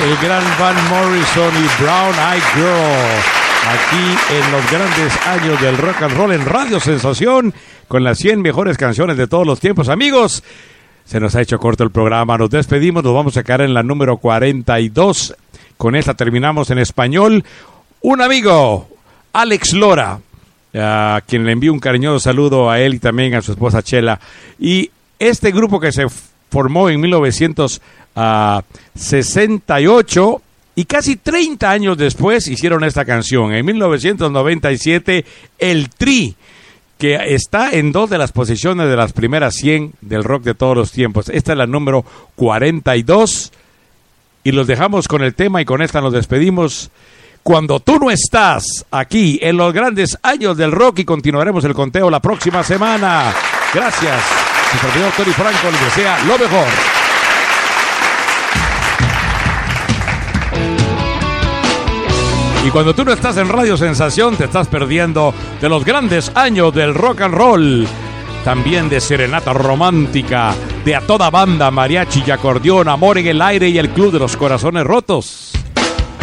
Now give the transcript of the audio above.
el gran Van Morrison y Brown Eyed Girl, aquí en los grandes años del rock and roll en Radio Sensación, con las 100 mejores canciones de todos los tiempos. Amigos, se nos ha hecho corto el programa, nos despedimos, nos vamos a quedar en la número 42. Con esta terminamos en español. Un amigo, Alex Lora, a quien le envío un cariñoso saludo a él y también a su esposa Chela. Y este grupo que se formó en 1968 y casi 30 años después hicieron esta canción. En 1997, el Tri, que está en 2 de las posiciones de las primeras 100 del rock de todos los tiempos. Esta es la número 42 y los dejamos con el tema y con esta nos despedimos. Cuando tú no estás, aquí en los grandes años del rock, y continuaremos el conteo la próxima semana. Gracias. Su servidor Tony Franco les desea lo mejor. Y cuando tú no estás en Radio Sensación, te estás perdiendo de los grandes años del rock and roll. También de serenata romántica, de a toda banda, mariachi y acordeón, amor en el aire y el club de los corazones rotos.